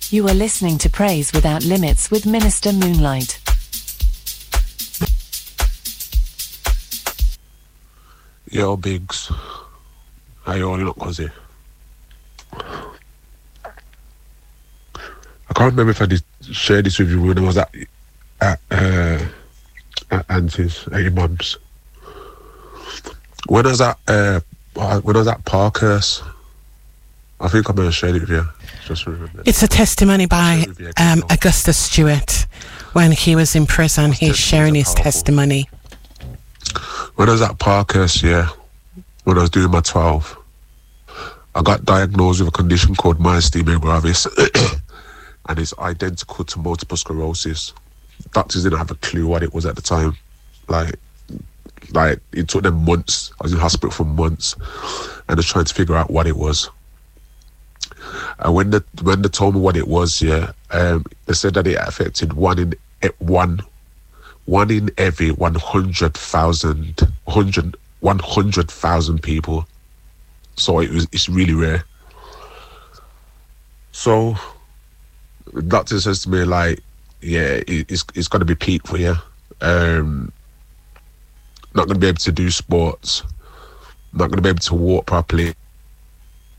You are listening to Praise Without Limits with Minister Moonlight. Yo, Biggs. How you all look, Cozzy? I can't remember if I did share this with you when I was at Auntie's, at your mum's. When I was at Parkhurst, I think I'm going to share it with you. Just remember. It's a testimony by Augustus Stewart. When he was in prison, he's sharing his testimony. When I was at Parkhurst, when I was doing my 12, I got diagnosed with a condition called myasthenia gravis, and it's identical to multiple sclerosis. Doctors didn't have a clue what it was at the time. Like it took them months. I was in hospital for months, and they're trying to figure out what it was. And when they told me what it was, they said that it affected one in every 100,000 people. So it's really rare. So the doctor says to me, like, it's going to be peak for you. Not going to be able to do sports. Not going to be able to walk properly.